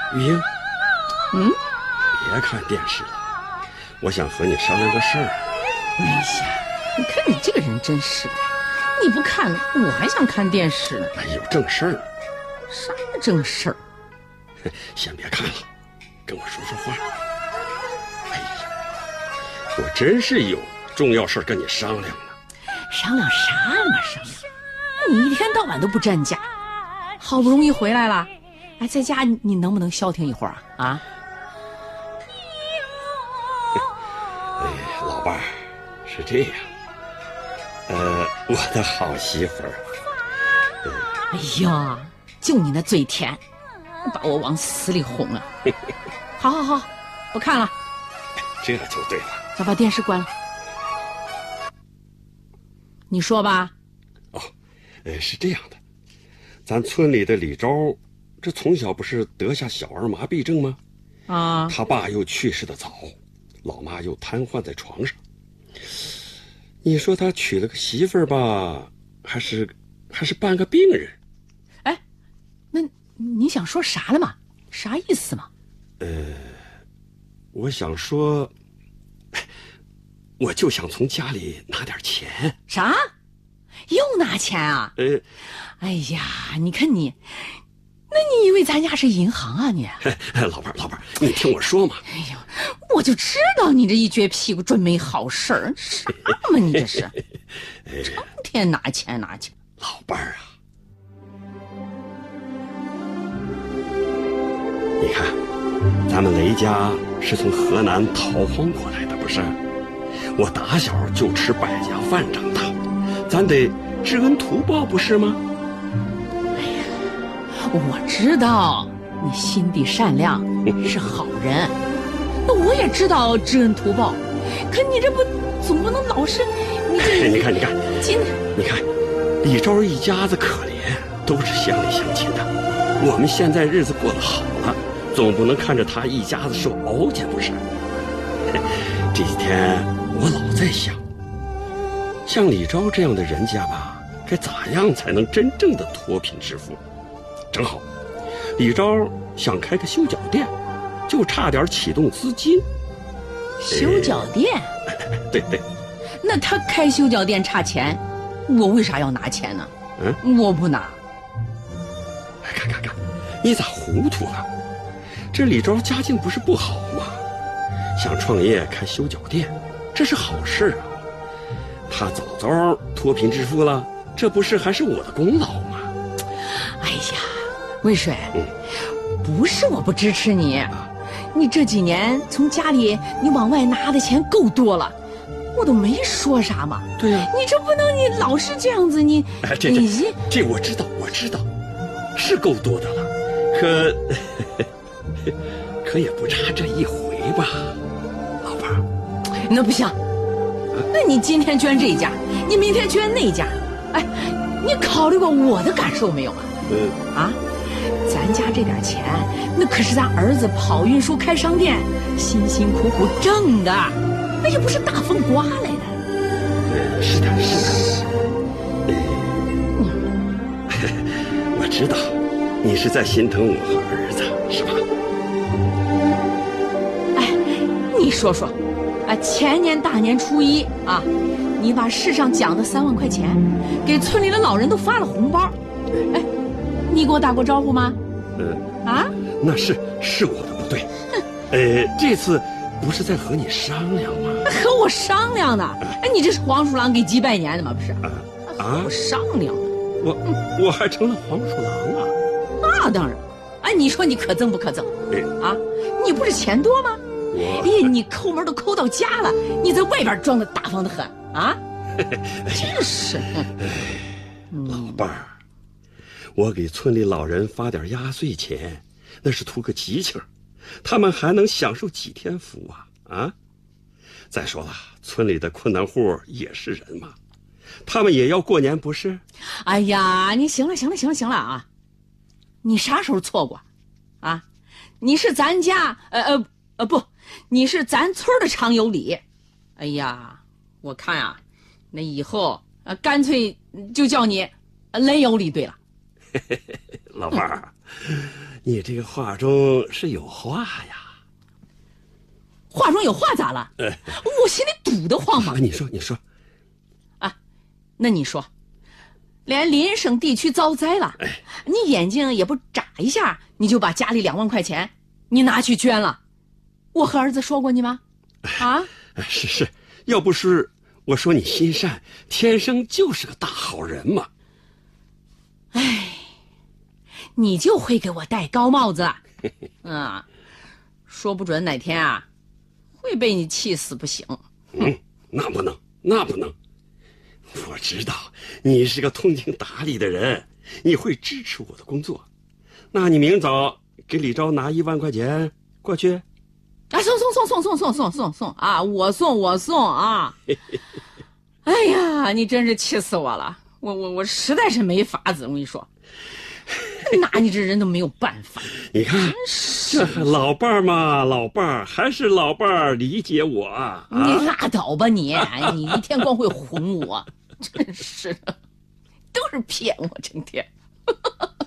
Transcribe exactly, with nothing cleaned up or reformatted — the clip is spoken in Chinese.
玉英， 嗯， 别看电视了，我想和你商量个事儿。 哎呀，你看你这个人真是的，你不看我还想看电视呢。 哎，有正事儿。 啥正事儿？ 先别看了，跟我说说话。哎呀，我真是有重要事儿跟你商量呢。 商量啥嘛商量？你一天到晚都不站家，好不容易回来了，哎，在家你能不能消停一会儿啊？啊？ 哎，老伴儿，是这样，呃，我的好媳妇儿。 呃、哎呀，就你那嘴甜，把我往死里轰了。好好好，不看了。 这就对了。 咱把电视关了。你说吧。 哦，呃，是这样的，咱村里的李昭，这从小不是得下小儿麻痹症吗？ 啊。 他爸又去世的早，老妈又瘫痪在床上。你说他娶了个媳妇儿吧，还是还是半个病人？ 哎，那你想说啥了嘛？啥意思嘛？ 呃，我想说，我就想从家里拿点钱。 啥？又拿钱啊？ 呃， 哎呀，你看你，那你以为咱家是银行啊你？ 老伴儿，老伴儿，你听我说嘛。 哎呀，我就知道你这一撅屁股准没好事儿，啥嘛你这是？成天拿钱拿钱。 老伴儿啊，你看，咱们雷家是从河南逃荒过来的，不是？我打小就吃百家饭长大，咱得知恩图报，不是吗？ 哎呀，我知道你心地善良，是好人。那我也知道知恩图报，可你这不总不能老是你这…… 你看，你看， 今你看，李昭一家子可怜，都是乡里乡亲的。我们现在日子过得好了，总不能看着他一家子受熬去，不是？这几天我老在想，像李昭这样的人家吧，该咋样才能真正的脱贫致富？正好，李昭想开个修脚店，就差点启动资金。 修脚店？ 哎、对对。 那他开修脚店差钱，我为啥要拿钱呢？ 嗯， 我不拿。 看看看，你咋糊涂了？这李昭家境不是不好吗？想创业开修脚店，这是好事啊。他早早脱贫致富了，这不是还是我的功劳吗？ 哎呀，渭水， 嗯， 不是我不支持你，你这几年从家里你往外拿的钱够多了，我都没说啥嘛。 对呀、啊， 你这不能你老是这样子，你哎，这这这我知道，我知道，是够多的了，可可也不差这一回吧，老伴儿。 那不行，那你今天捐这家，你明天捐那家，哎，你考虑过我的感受没有啊？ 嗯啊，咱家这点钱，那可是咱儿子跑运输开商店，辛辛苦苦挣的，那也不是大风刮来的。 呃，是的，是的。呃，嗯、我知道，你是在心疼我和儿子，是吧？ 哎，你说说，啊，前年大年初一啊，你把市上奖的三万块钱，给村里的老人都发了红包，哎，你给我打过招呼吗？ 嗯、 呃、啊， 那是是我的不对。呃，这次不是在和你商量吗？ 和我商量呢？哎，你这是黄鼠狼给鸡拜年的吗？不是？ 啊啊，我商量呢。 我我还成了黄鼠狼啊？ 那当然。哎，你说你可憎不可憎？ 哎啊，你不是钱多吗？ 我哎呀，你抠门都抠到家了，你在外边装的大方的很啊！真是。 老伴儿，我给村里老人发点压岁钱，那是图个吉庆，他们还能享受几天福啊啊！再说了，村里的困难户也是人嘛，他们也要过年不是？ 哎呀，你行了行了行了行了啊！你啥时候错过啊？你是咱家呃呃呃不，你是咱村的常有理。哎呀，我看啊，那以后呃干脆就叫你雷有理对了。 老伴儿， 你这个话中是有话呀。 话中有话咋了？呃、我心里堵得慌嘛。 你说，你说。 啊，那你说，连邻省地区遭灾了，哎、你眼睛也不眨一下，你就把家里两万块钱你拿去捐了，我和儿子说过你吗？啊？ 是是，要不是我说你心善，天生就是个大好人嘛。 哎，你就会给我戴高帽子了。嗯，说不准哪天啊会被你气死不行。 嗯，那不能，那不能。我知道你是个通情达理的人，你会支持我的工作。那你明早给李昭拿一万块钱过去。 啊，送送送送送送送送送啊！我送我送啊！哎呀，你真是气死我了！我我我实在是没法子，我跟你说，拿你这人都没有办法。 你看，这老伴儿嘛，老伴儿还是老伴儿，理解我啊！ 你拉倒吧你！你一天光会哄我，真是的，都是骗我，整天。